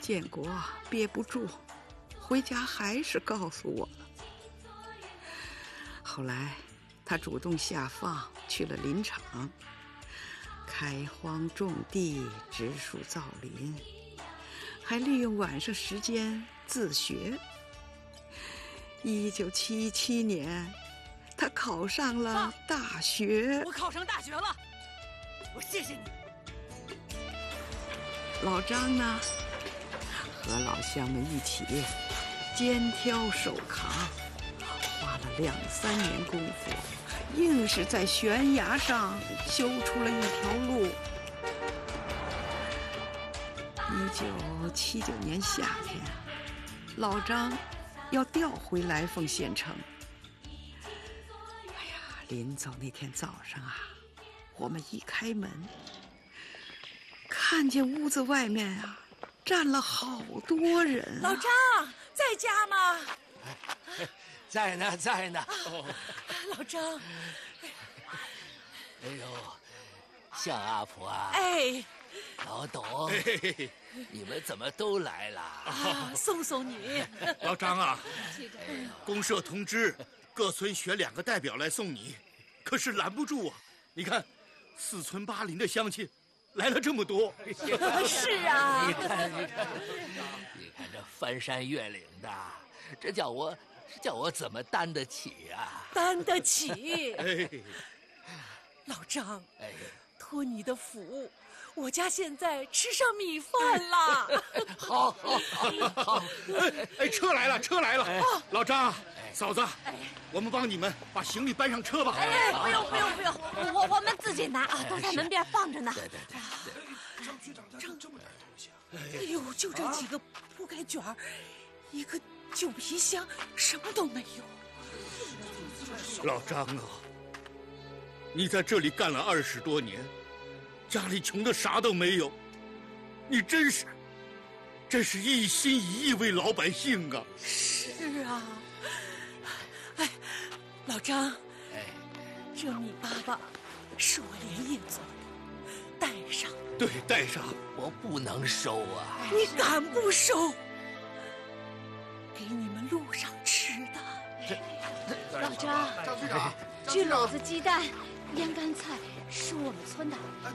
建国憋不住，回家还是告诉我了。后来他主动下放去了林场，开荒种地，植树造林，还利用晚上时间自学。1977年，他考上了大学。 我考上大学了，我谢谢你。 老张呢，和老乡们一起肩挑手扛，花了2、3年功夫，硬是在悬崖上修出了一条路。1979年夏天，老张要调回来凤县城。哎呀，临走那天早上啊，我们一开门，看见屋子外面啊站了好多人啊。 老张在家吗？ 在呢，在呢。 老张， 哎呦，向阿婆啊！ 哎， 老董，你们怎么都来了？ 送送你。 老张啊，公社通知各村选2个代表来送你，可是拦不住啊！你看，4村8邻的乡亲来了这么多。 是啊， 你看这翻山越岭的，这叫我怎么担得起啊？ 担得起。 哎， 老张， 哎， 托你的福，我家现在吃上米饭了。 好， 哎，车来了，车来了！老张，嫂子，我们帮你们把行李搬上车吧。 哎，不用，我们自己拿啊，都在门边放着呢。 对。 张局长带这么点东西啊？ 哎呦，就这几个铺盖卷儿，一个旧皮箱，什么都没有。 老张啊，你在这里干了20多年，家里穷的啥都没有，你真是一心一意为老百姓啊！ 是啊，哎，老张，这米粑是我连夜做的，带上。 对，带上。 我不能收啊！ 你敢不收？给你们路上吃的。 老张，这篓子鸡蛋、腌干菜是我们村的，